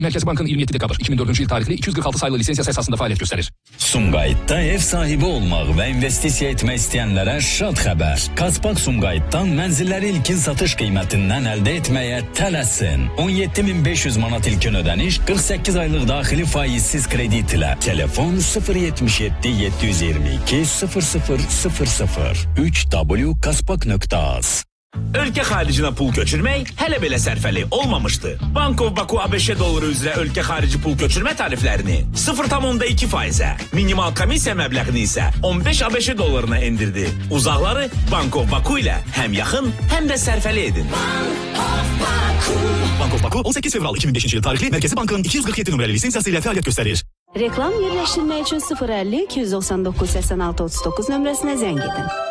Merkezi Bank'ın 27 dekabr 2004 yıl tarihli 246 sayılı lisensiyası esasında faaliyet gösterir. Sumqayıtda ev sahibi olmaq və investisiya etmək istəyənlərə şad xəbər. Kaspak Sumqayıtdan mənzilləri ilkin satış qiymətindən əldə etməyə tələsin. 17.500 manat ilkin ödəniş, 48 aylıq daxili faizsiz kredit ilə. Telefon 077 722 0000 3w.kaspak.az. Ölkə xaricinə pul köçürmək hələ belə sərfəli olmamışdı. Bank of Baku ABŞ dolları üzrə ölkə xarici pul köçürmə tariflərini 0,2%-ə, minimal komissiya məbləğini isə 15 ABŞ dollarına endirdi. Uzaqları Bank of Baku ilə həm yaxın, həm də sərfəli edin. Bank of Baku 18 fevral 2005 yıl tarihli Merkezi Bank'ın 247 numaralı lisensiyası ile faaliyet gösterir. Reklam yerləşdirmək üçün 050 299 86 39 nömrəsinə zəng edin.